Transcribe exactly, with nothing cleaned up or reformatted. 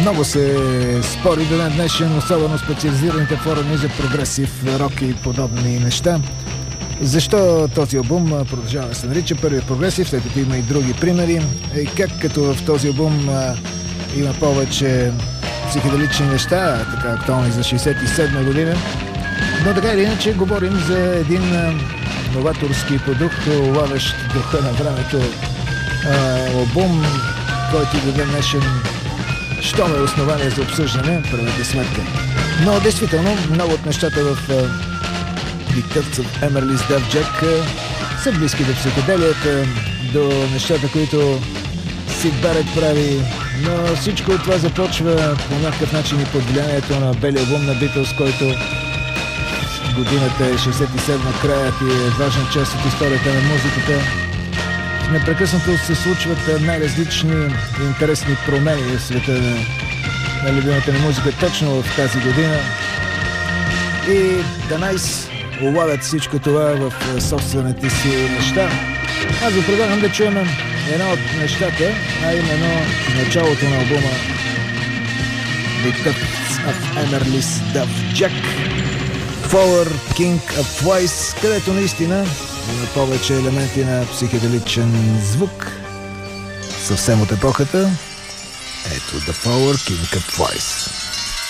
Много се спори до ден днешен, особено специализираните форуми за прогресив рок и подобни неща. Защо този албум продължава да се нарича първият прогресив, след като има и други примери? И как като в този албум а, има повече психеделични неща, така актуални за шейсет и седма година. Но така или иначе говорим за един а, новаторски продукт, улавящ духа на времето а, албум, който до ден днешен щом е основание за обсъждане, правете сметка. Но действително много от нещата в Dictates of Emerly's Daft Jack са близки до психоделията, до нещата, които Сид Барет прави, но всичко от това започва по някакъв начин и под влиянието на белия албум на Beatles, който годината е шейсет и седма, краят и е важна част от историята на музиката. Непрекъснато се случват най-различни интересни промени в света на, на любимата ни музика точно в тази година. И The Nice улавят всичко това в собствените си неща. Аз ви предлагам да чуем едно от нещата, а именно началото на албума Dictates of Emerly's Daft Jack, Flower King of Twice, където наистина има повече елементи на психоделичен звук, съвсем от епохата. Ето The Flower King of Twice.